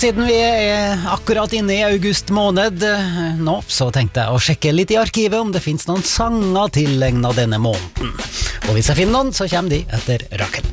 Siden vi akkurat inne i august måned nå, så tenkte jeg å sjekke litt i arkivet om det finnes noen sanger tilegnet denne måneden. Og hvis jeg finner noen, så kommer de etter Rakel.